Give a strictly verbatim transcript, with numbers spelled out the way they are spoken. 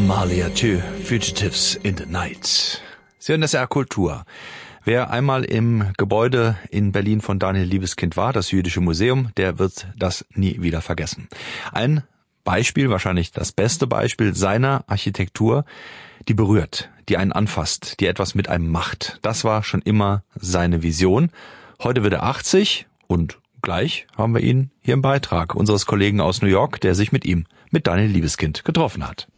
Malia two Fugitives in the Night. Sie hören das R Kultur. Wer einmal im Gebäude in Berlin von Daniel Libeskind war, das Jüdische Museum, der wird das nie wieder vergessen. Ein Beispiel, wahrscheinlich das beste Beispiel seiner Architektur, die berührt, die einen anfasst, die etwas mit einem macht. Das war schon immer seine Vision. Heute wird er achtzig und gleich haben wir ihn hier im Beitrag unseres Kollegen aus New York, der sich mit ihm, mit Daniel Libeskind, getroffen hat.